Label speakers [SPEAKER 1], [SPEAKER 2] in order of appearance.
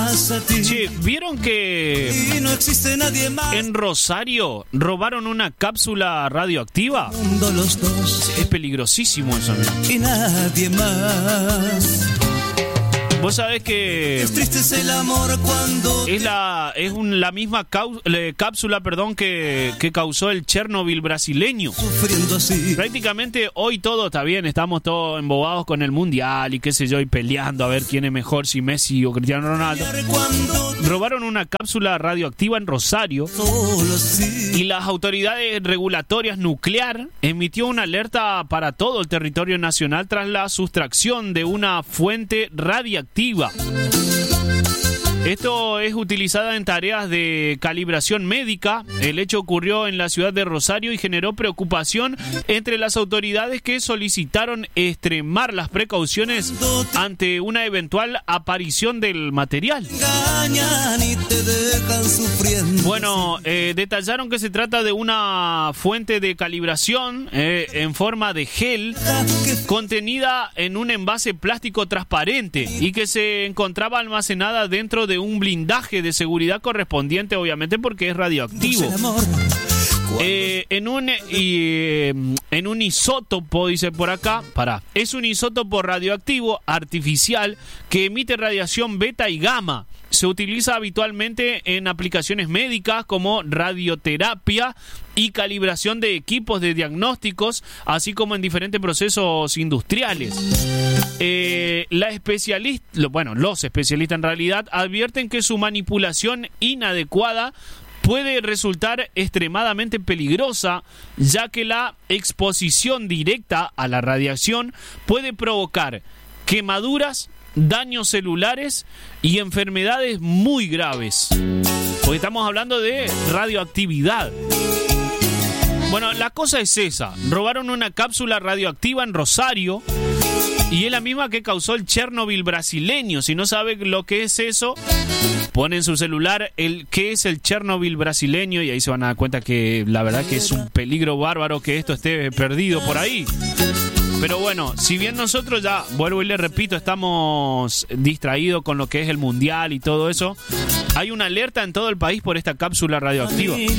[SPEAKER 1] más a ti.
[SPEAKER 2] Che, ¿vieron que
[SPEAKER 1] Y no existe nadie más.
[SPEAKER 2] en Rosario robaron una cápsula radioactiva?
[SPEAKER 1] Los dos.
[SPEAKER 2] Es peligrosísimo eso, amigo.
[SPEAKER 1] Y nadie más.
[SPEAKER 2] Vos sabés que
[SPEAKER 1] Es triste es el amor cuando
[SPEAKER 2] es la misma cápsula, que causó el Chernobyl brasileño.
[SPEAKER 1] sufriendo así.
[SPEAKER 2] Prácticamente hoy todo está bien, estamos todos embobados con el mundial y qué sé yo, y peleando a ver quién es mejor, si Messi o Cristiano Ronaldo.
[SPEAKER 1] Cuando
[SPEAKER 2] Robaron una cápsula radioactiva en Rosario
[SPEAKER 1] solo sí.
[SPEAKER 2] y las autoridades regulatorias nuclear emitió una alerta para todo el territorio nacional tras la sustracción de una fuente radiactiva. Esto es utilizada en tareas de calibración médica. El hecho ocurrió en la ciudad de Rosario y generó preocupación entre las autoridades que solicitaron extremar las precauciones ante una eventual aparición del material.
[SPEAKER 1] Engañan y te dejan sufriendo.
[SPEAKER 2] Bueno, detallaron que se trata de una fuente de calibración en forma de gel contenida en un envase plástico transparente y que se encontraba almacenada dentro de un blindaje de seguridad correspondiente, obviamente porque es radioactivo. En un isótopo, dice por acá, es un isótopo radioactivo artificial que emite radiación beta y gamma. Se utiliza habitualmente en aplicaciones médicas como radioterapia y calibración de equipos de diagnósticos, así como en diferentes procesos industriales. Los especialistas en realidad advierten que su manipulación inadecuada puede resultar extremadamente peligrosa, ya que la exposición directa a la radiación puede provocar quemaduras, daños celulares y enfermedades muy graves. Porque estamos hablando de radioactividad. Bueno, la cosa es esa. Robaron una cápsula radioactiva en Rosario y es la misma que causó el Chernobyl brasileño. Si no sabe lo que es eso, pone en su celular qué es el Chernobyl brasileño y ahí se van a dar cuenta que la verdad que es un peligro bárbaro que esto esté perdido por ahí. Pero bueno, si bien nosotros ya, vuelvo y le repito, estamos distraídos con lo que es el mundial y todo eso, hay una alerta en todo el país por esta cápsula radioactiva.